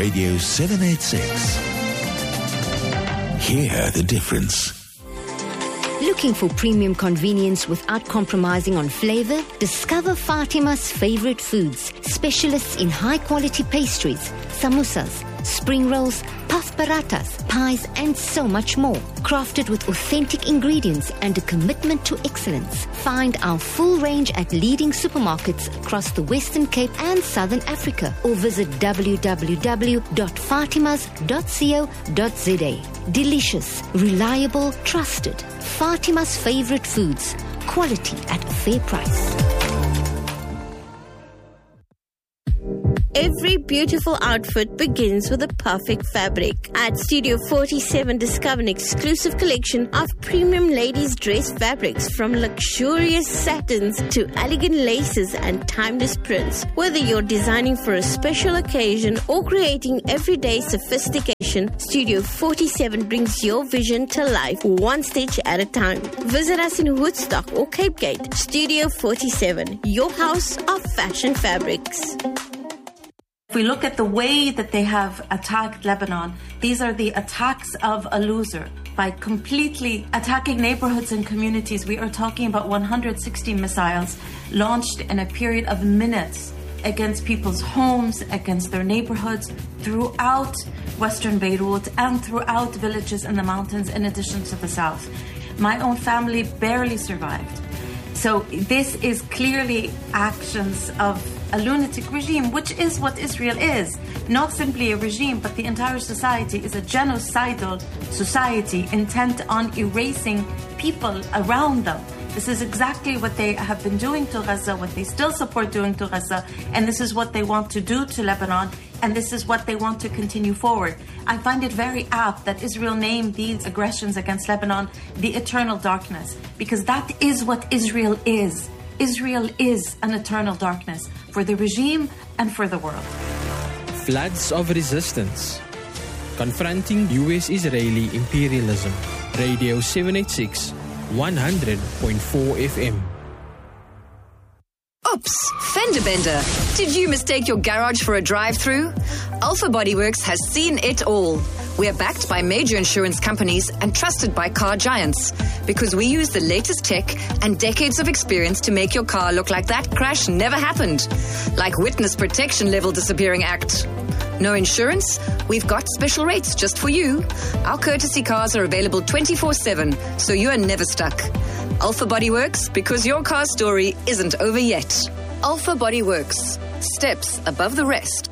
Radio 786. Hear the difference. Looking for premium convenience without compromising on flavor? Discover Fatima's favorite foods, specialists in high-quality pastries, samosas, spring rolls, puff parathas, pies, and so much more. Crafted with authentic ingredients and a commitment to excellence. Find our full range at leading supermarkets across the Western Cape and Southern Africa, or visit www.fatimas.co.za. Delicious, reliable, trusted. Fatima's favorite foods. Quality at a fair price. Every beautiful outfit begins with a perfect fabric. At Studio 47, discover an exclusive collection of premium ladies' dress fabrics, from luxurious satins to elegant laces and timeless prints. Whether you're designing for a special occasion or creating everyday sophistication, Studio 47 brings your vision to life, one stitch at a time. Visit us in Woodstock or Cape Gate. Studio 47, your house of fashion fabrics. If we look at the way that they have attacked Lebanon, these are the attacks of a loser. By completely attacking neighborhoods and communities, we are talking about 160 missiles launched in a period of minutes against people's homes, against their neighborhoods, throughout Western Beirut and throughout villages in the mountains, in addition to the south. My own family barely survived. So this is clearly actions of a lunatic regime, which is what Israel is. Not simply a regime, but the entire society is a genocidal society intent on erasing people around them. This is exactly what they have been doing to Gaza, what they still support doing to Gaza, and this is what they want to do to Lebanon, and this is what they want to continue forward. I find it very apt that Israel named these aggressions against Lebanon the eternal darkness, because that is what Israel is. Israel is an eternal darkness for the regime and for the world. Floods of resistance. Confronting U.S.-Israeli imperialism. Radio 786, 100.4 FM. Oops, fender bender. Did you mistake your garage for a drive-through? Alpha Body Works has seen it all. We are backed by major insurance companies and trusted by car giants, because we use the latest tech and decades of experience to make your car look like that crash never happened. Like Witness Protection Level Disappearing Act. No insurance? We've got special rates just for you. Our courtesy cars are available 24/7, so you are never stuck. Alpha Body Works, because your car story isn't over yet. Alpha Body Works. Steps above the rest.